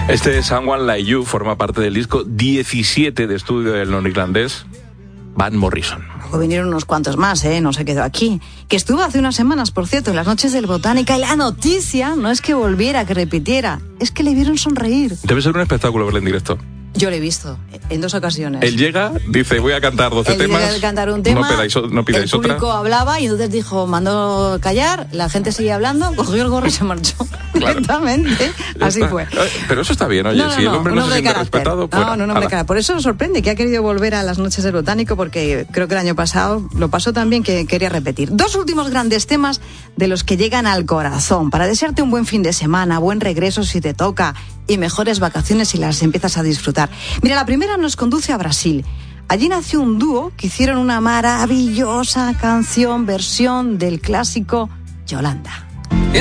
Este Someone Like You forma parte del disco 17 de estudio del neerlandés Van Morrison. Luego vinieron unos cuantos más, no se quedó aquí. Que estuvo hace unas semanas, por cierto, en las noches del Botánica, y la noticia no es que volviera, que repitiera, es que le vieron sonreír. Debe ser un espectáculo verle en directo. Yo lo he visto en 2 ocasiones. Él llega, dice, voy a cantar 12 temas. Llega a cantar un tema, no pidáis el público otra. hablaba y entonces dijo, mandó callar, la gente seguía hablando, cogió el gorro y se marchó. Claro. Directamente, así está. fue. Pero eso está bien, oye, si el hombre no se siente respetado, fuera. No, hombre, cara. Por eso sorprende que ha querido volver a las noches del Botánico, porque creo que el año pasado lo pasó tan bien que quería repetir. 2 últimos grandes temas de los que llegan al corazón, para desearte un buen fin de semana, buen regreso si te toca, y mejores vacaciones si las empiezas a disfrutar. Mira, la primera nos conduce a Brasil. Allí nació un dúo que hicieron una maravillosa versión del clásico Yolanda.